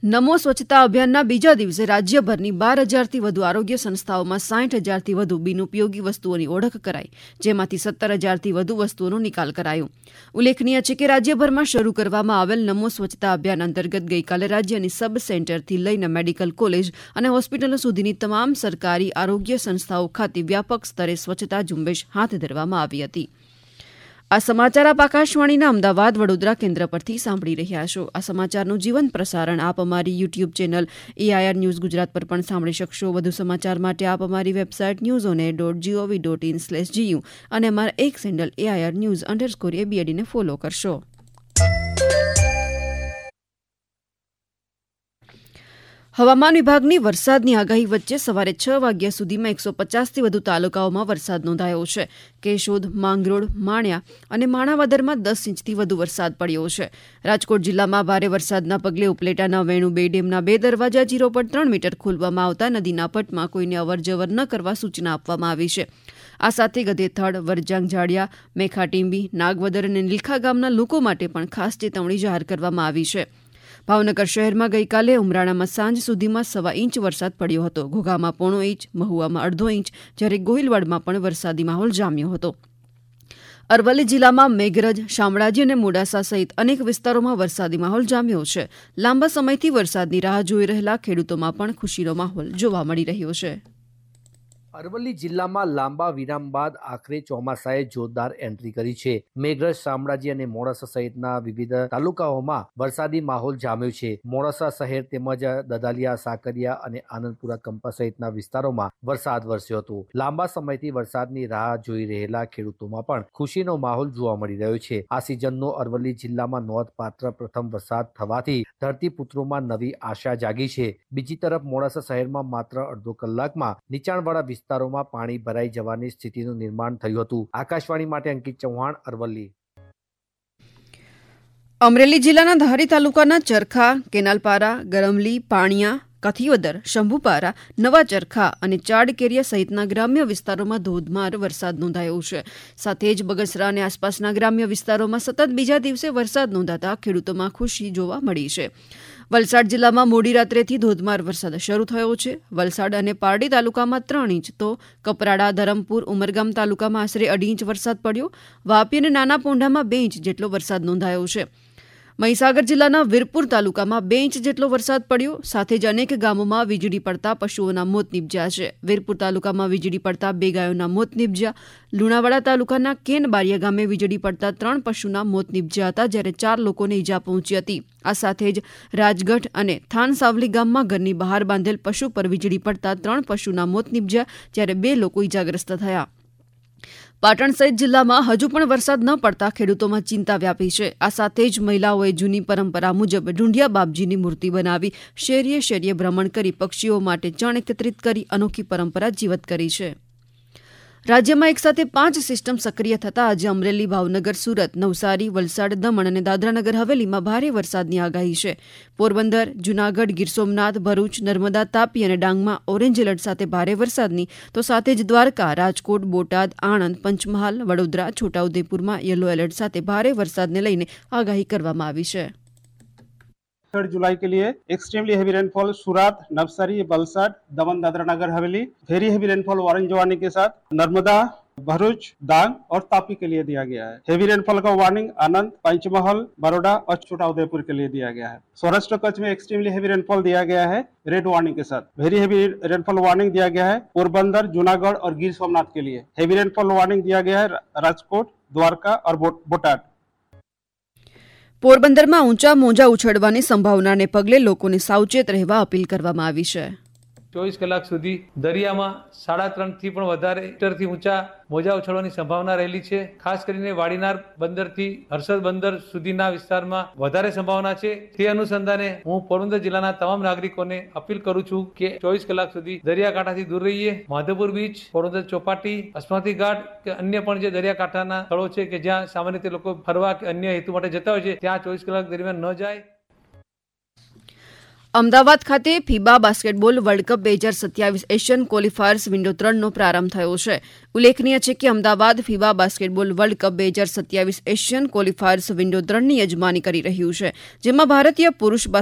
નમો સ્વચ્છતા અભિયાનના બીજા દિવસે રાજ્યભરની 12,000થી વધુ આરોગ્ય સંસ્થાઓમાં 60,000થી વધુ બિનઉપયોગી વસ્તુઓની ઓળખ કરાઈ, જેમાંથી 17,000થી વધુ વસ્તુઓનો નિકાલ કરાયો. ઉલ્લેખનીય છે કે રાજ્યભરમાં શરૂ કરવામાં આવેલ નમો સ્વચ્છતા અભિયાન અંતર્ગત ગઈકાલે રાજ્યની સબ સેન્ટરથી લઈને મેડિકલ કોલેજ અને હોસ્પિટલો સુધીની તમામ સરકારી આરોગ્ય સંસ્થાઓ ખાતે વ્યાપક સ્તરે સ્વચ્છતા ઝુંબેશ હાથ ધરવામાં આવી હતી. આ સમાચાર આપ આકાશવાણીના અમદાવાદ વડોદરા કેન્દ્ર પરથી સાંભળી રહ્યા છો. આ સમાચારનું જીવંત પ્રસારણ આપ અમારી YouTube channel AIR news Gujarat પર પણ સાંભળી શકશો. વધુ સમાચાર માટે આપ અમારી વેબસાઇટ newsonair.gov.in/gu અને અમારા એક્સ હેન્ડલ AIR_news_ABD ને ફોલો કરશો. હવામાન વિભાગની વરસાદની આગાહી વચ્ચે સવારે 6 વાગ્યા સુધીમાં 150થી વધુ તાલુકાઓમાં વરસાદ નોંધાયો છે. કેશોદ, માંગરોળ, માણ્યા અને માણાવદરમાં 10 ઇંચથી વધુ વરસાદ પડ્યો છે. રાજકોટ જિલ્લામાં ભારે વરસાદના પગલે ઉપલેટાના વેણુ 2 ડેમના 2 દરવાજા 0.3 મીટર ખોલવામાં આવતા નદીના પટમાં કોઈને અવરજવર ન કરવા સૂચના આપવામાં આવી છે. આ સાથે ગધેથડ, વરજાંગ જાડિયા, મેખાટીંબી, નાગવદર અને નીલખા ગામના લોકો માટે પણ ખાસ ચેતવણી જાહેર કરવામાં આવી છે. ભાવનગર શહેરમાં ગઈકાલે ઉમરાણામાં સાંજ સુધીમાં 1.25 ઇંચ વરસાદ પડ્યો હતો. ઘોઘામાં 1.5 ઇંચ, મહુવામાં 1/2 ઇંચ, જ્યારે ગોહિલવાડમાં પણ વરસાદી માહોલ જામ્યો હતો. અરવલ્લી જિલ્લામાં મેઘરજ, શામળાજી અને મોડાસા સહિત અનેક વિસ્તારોમાં વરસાદી માહોલ જામ્યો છે. લાંબા સમયથી વરસાદની રાહ જોઈ રહેલા ખેડૂતોમાં પણ ખુશીનો માહોલ જોવા મળી રહ્યો છે. અરવલ્લી જિલ્લામાં લાંબા વિરામ બાદ આખરે ચોમાસાએ જોરદાર એન્ટ્રી કરી છે. મેઘરજ, શામળાજી અને મોડાસા સહિતના વિવિધ તાલુકાઓમાં વરસાદી માહોલ જામ્યો છે. મોડાસા શહેર તેમજ દદાલિયા, સાકરિયા અને આનંદપુરા કંપા સહિતના વિસ્તારોમાં વરસાદ વરસ્યો હતો. લાંબા સમયથી વરસાદની રાહ જોઈ રહેલા ખેડૂતોમાં પણ ખુશીનો માહોલ જોવા મળી રહ્યો છે. આ સિઝનનો અરવલ્લી જિલ્લામાં નોંધપાત્ર પ્રથમ વરસાદ થવાથી ધરતીપુત્રોમાં નવી આશા જાગી છે. બીજી તરફ મોડાસા શહેરમાં માત્ર અડધો કલાકમાં નીચાણવાળા વિસ્તારોમાં પાણી ભરાઈ જવાની સ્થિતિનું નિર્માણ થયું હતું. આકાશવાણી માટે અંકિત ચૌહાણ, અરવલ્લી. અમરેલી જિલ્લાના ધારી તાલુકાના ચરખા, કેનાલપારા, ગરમલી, પાણિયા, કથિવદર, શંભુપારા, નવા ચરખા અને ચાડકેરિયા સહિતના ગ્રામ્ય વિસ્તારોમાં ધોધમાર વરસાદ નોંધાયો છે. સાથે જ બગસરા અને આસપાસના ગ્રામ્ય વિસ્તારોમાં સતત બીજા દિવસે વરસાદ નોંધાતા ખેડૂતોમાં ખુશી જોવા મળી છે. વલસાડ જિલ્લામાં મોડી રાત્રેથી ધોધમાર વરસાદ શરૂ થયો છે. વલસાડ અને પારડી તાલુકામાં 3 ઇંચ તો કપરાડા, ધરમપુર, ઉમરગામ તાલુકામાં આશરે 2.5 ઇંચ વરસાદ પડ્યો. વાપી અને નાના પોંઢામાં 2 ઇંચ જેટલો વરસાદ નોંધાયો છે. મહીસાગર જિલ્લાના વીરપુર તાલુકામાં 2 ઇંચ જેટલો વરસાદ પડ્યો. સાથે જ અનેક ગામોમાં વીજળી પડતા પશુઓના મોત નીપજ્યા છે. વીરપુર તાલુકામાં વીજળી પડતા 2 ગાયોના મોત નીપજ્યા. લુણાવાડા તાલુકાના કેનબારિયા ગામે વીજળી પડતા 3 પશુના મોત નીપજ્યા હતા, જ્યારે 4 લોકોને ઈજા પહોંચી હતી. આ સાથે જ રાજગઢ અને થાનસાવલી ગામમાં ઘરની બહાર બાંધેલ પશુ પર વીજળી પડતા 3 પશુના મોત નીપજ્યા, જ્યારે 2 લોકો ઈજાગ્રસ્ત થયા. પાટણ સહિત જિલ્લામાં હજુ પણ વરસાદ ન પડતા ખેડૂતોમાં ચિંતા વ્યાપી છે. આ સાથે જ મહિલાઓએ જૂની પરંપરા મુજબ ઢૂંઢિયા બાપજીની મૂર્તિ બનાવી શેરીએ શેરીએ ભ્રમણ કરી પક્ષીઓ માટે ચણ એકત્રિત કરી અનોખી પરંપરા જીવત કરી છે. રાજ્યમાં એકસાથે 5 સિસ્ટમ સક્રિય થતાં આજે અમરેલી, ભાવનગર, સુરત, નવસારી, વલસાડ, દમણ અને દાદરાનગર હવેલીમાં ભારે વરસાદની આગાહી છે. પોરબંદર, જૂનાગઢ, ગીર સોમનાથ, ભરૂચ, નર્મદા, તાપી અને ડાંગમાં ઓરેન્જ એલર્ટ સાથે ભારે વરસાદની તો સાથે જ દ્વારકા, રાજકોટ, બોટાદ, આણંદ, પંચમહાલ, વડોદરા, છોટાઉદેપુરમાં યલો એલર્ટ સાથે ભારે વરસાદને લઈને આગાહી કરવામાં આવી છે. 3 जुलाई के लिए एक्सट्रीमली हेवी रेनफॉल सूरत, नवसारी, वलसाड, दमन, Dadra Nagar Haveli, very heavy rainfall orange warning के साथ नर्मदा, भरूच, डांग और तापी के लिए दिया गया है. हेवी रेनफॉल का वार्निंग आनंद, पंचमहल, बड़ौदा और छोटा उदयपुर के लिए दिया गया है. सौराष्ट्र कच्छ में एक्सट्रीमली हेवी रेनफॉल दिया गया है रेड वार्निंग के साथ. वेरी हेवी रेनफॉल वार्निंग दिया गया है पोरबंदर, जूनागढ़ और गिर सोमनाथ के लिए. हेवी रेनफॉल वार्निंग दिया गया है राजकोट, द्वारका और बोटाद. પોરબંદરમાં ઊંચા મોજા ઉછળવાની સંભાવનાને પગલે લોકોને સાવચેત રહેવા અપીલ કરવામાં આવી છે. 24 કલાક સુધી દરિયામાં 3.5 થી પણ વધારે મીટરથી ઊંચા મોજા ઉછળવાની સંભાવના રહેલી છે. ખાસ કરીને વાડીનાર બંદરથી હર્ષદ બંદર સુધીના વિસ્તારમાં વધારે સંભાવના છે. તે અનુસંધાને હું પોરબંદર જિલ્લાના તમામ નાગરિકોને અપીલ કરું છું કે 24 કલાક સુધી દરિયાકાંઠાથી દૂર રહીએ. માધવપુર બીચ, પોરબંદર ચોપાટી, અસ્માતી ઘાટ કે અન્ય પણ જે દરિયાકાંઠાના સ્થળો છે કે જ્યાં સામાન્ય રીતે લોકો ફરવા કે અન્ય હેતુ માટે જતા હોય છે, ત્યાં 24 કલાક દરમિયાન ન જાય. અમદાવાદ ખાતે ફીબા basketball world cup 2027 Asian qualifiers window 3નો પ્રારંભ થયો છે. ઉલ્લેખનીય છે કે Ahmedabad ફીબા basketball world cup 2027 Asian qualifiers window 3ની યજમાની કરી રહ્યું છે, જેમાં ભારતીય પુરુષ